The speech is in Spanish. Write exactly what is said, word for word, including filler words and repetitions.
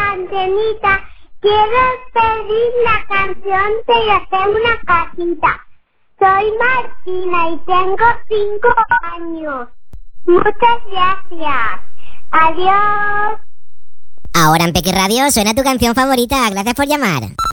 Antenita, quiero pedir la canción de hacer una casita. Soy Martina y tengo cinco años. Muchas gracias. Adiós. Ahora en Peque Radio suena tu canción favorita. Gracias por llamar.